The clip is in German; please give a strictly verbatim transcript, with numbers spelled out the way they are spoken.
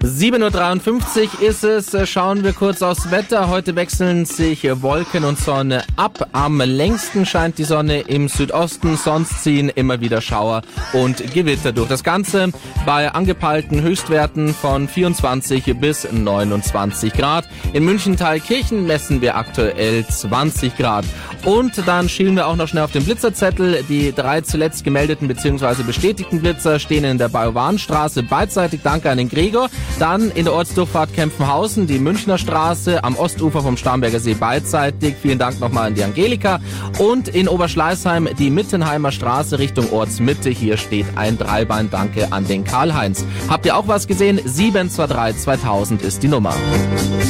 sieben Uhr dreiundfünfzig ist es. Schauen wir kurz aufs Wetter. Heute wechseln sich Wolken und Sonne ab. Am längsten scheint die Sonne im Südosten, sonst ziehen immer wieder Schauer und Gewitter durch. Das Ganze bei angepeilten Höchstwerten von vierundzwanzig bis neunundzwanzig Grad. In München-Thalkirchen messen wir aktuell zwanzig Grad. Und dann schielen wir auch noch schnell auf den Blitzerzettel. Die drei zuletzt gemeldeten bzw. bestätigten Blitzer stehen in der Bajowanstraße beidseitig. Danke an den Gregor. Dann in der Ortsdurchfahrt Kempfenhausen, die Münchner Straße, am Ostufer vom Starnberger See beidseitig. Vielen Dank nochmal an die Angelika. Und in Oberschleißheim die Mittenheimer Straße Richtung Ortsmitte. Hier steht ein Dreibein. Danke an den Karl-Heinz. Habt ihr auch was gesehen? sieben zwei drei zweitausend ist die Nummer.